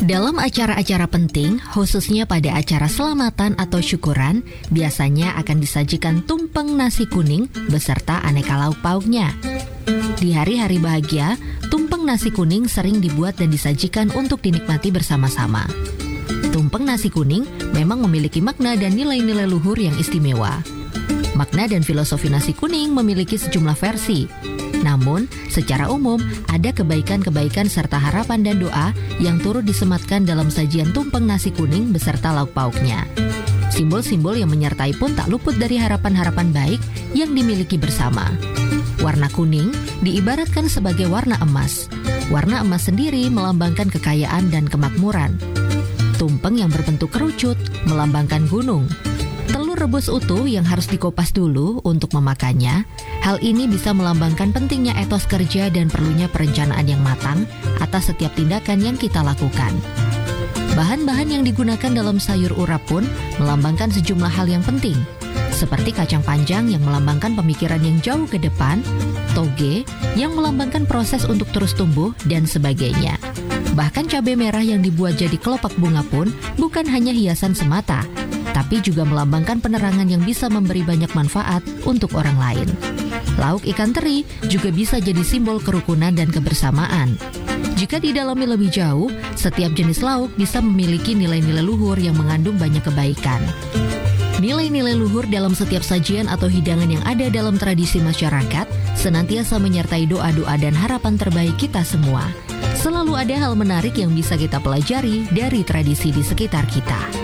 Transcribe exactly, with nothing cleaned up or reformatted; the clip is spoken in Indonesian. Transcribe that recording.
Dalam acara-acara penting, khususnya pada acara selamatan atau syukuran, biasanya akan disajikan tumpeng nasi kuning beserta aneka lauk pauknya. Di hari-hari bahagia, tumpeng nasi kuning sering dibuat dan disajikan untuk dinikmati bersama-sama. Tumpeng nasi kuning memang memiliki makna dan nilai-nilai luhur yang istimewa. Makna dan filosofi nasi kuning memiliki sejumlah versi. Namun, secara umum, ada kebaikan-kebaikan serta harapan dan doa yang turut disematkan dalam sajian tumpeng nasi kuning beserta lauk pauknya. Simbol-simbol yang menyertai pun tak luput dari harapan-harapan baik yang dimiliki bersama. Warna kuning diibaratkan sebagai warna emas. Warna emas sendiri melambangkan kekayaan dan kemakmuran. Tumpeng yang berbentuk kerucut melambangkan gunung. Telur rebus utuh yang harus dikupas dulu untuk memakannya. Hal ini bisa melambangkan pentingnya etos kerja dan perlunya perencanaan yang matang atas setiap tindakan yang kita lakukan. Bahan-bahan yang digunakan dalam sayur urap pun melambangkan sejumlah hal yang penting, seperti kacang panjang yang melambangkan pemikiran yang jauh ke depan, toge yang melambangkan proses untuk terus tumbuh, dan sebagainya. Bahkan cabai merah yang dibuat jadi kelopak bunga pun bukan hanya hiasan semata, tapi juga melambangkan penerangan yang bisa memberi banyak manfaat untuk orang lain. Lauk ikan teri juga bisa jadi simbol kerukunan dan kebersamaan. Jika didalami lebih jauh, setiap jenis lauk bisa memiliki nilai-nilai luhur yang mengandung banyak kebaikan. Nilai-nilai luhur dalam setiap sajian atau hidangan yang ada dalam tradisi masyarakat senantiasa menyertai doa-doa dan harapan terbaik kita semua. Selalu ada hal menarik yang bisa kita pelajari dari tradisi di sekitar kita.